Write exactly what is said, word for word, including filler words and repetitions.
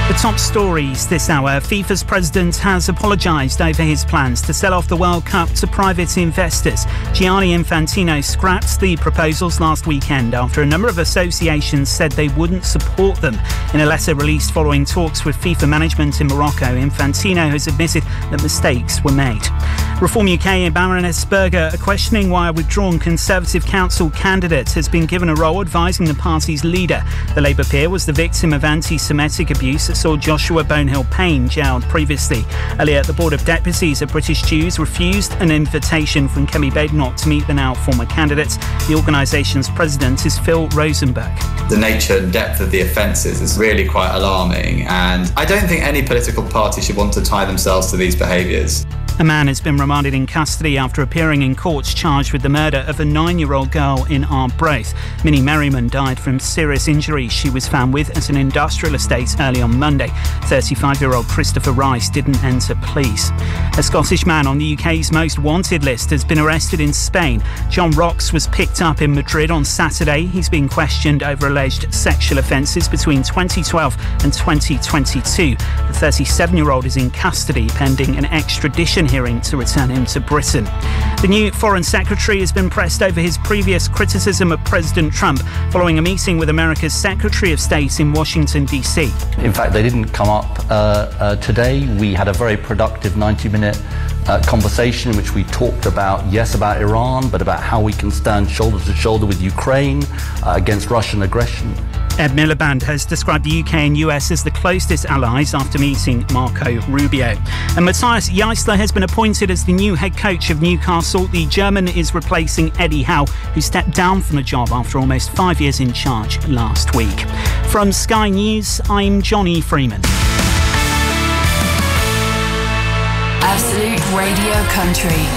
The top stories this hour. FIFA's president has apologised over his plans to sell off the World Cup to private investors. Gianni Infantino scrapped the proposals last weekend after a number of associations said they wouldn't support them. In a letter released following talks with FIFA management in Morocco, Infantino has admitted that mistakes were made. Reform U K and Baroness Berger are questioning why a withdrawn Conservative Council candidate has been given a role advising the party's leader. The Labour peer was the victim of anti-Semitic abuse that saw Joshua Bonehill-Payne jailed previously. Earlier, the Board of Deputies of British Jews refused an invitation from Kemi Badenoch to meet the now former candidate. The organisation's president is Phil Rosenberg. The nature and depth of the offences is really quite alarming, and I don't think any political party should want to tie themselves to these behaviours. A man has been remanded in custody after appearing in court charged with the murder of a nine-year-old girl in Arbroath. Minnie Merriman died from serious injuries she was found with at an industrial estate early on Monday. thirty-five-year-old Christopher Rice didn't enter police. A Scottish man on the U K's most wanted list has been arrested in Spain. John Rocks was picked up in Madrid on Saturday. He's being questioned over alleged sexual offences between twenty twelve and twenty twenty-two. The thirty-seven-year-old is in custody pending an extradition hearing to return him to Britain. The new Foreign Secretary has been pressed over his previous criticism of President Trump following a meeting with America's Secretary of State in Washington, D C. In fact, they didn't come up uh, uh, today. We had a very productive ninety-minute uh, conversation in which we talked about, yes, about Iran, but about how we can stand shoulder to shoulder with Ukraine uh, against Russian aggression. Ed Miliband has described the U K and U S as the closest allies after meeting Marco Rubio. And Matthias Jaissler has been appointed as the new head coach of Newcastle. The German is replacing Eddie Howe, who stepped down from the job after almost five years in charge last week. From Sky News, I'm Johnny Freeman. Absolute Radio Country.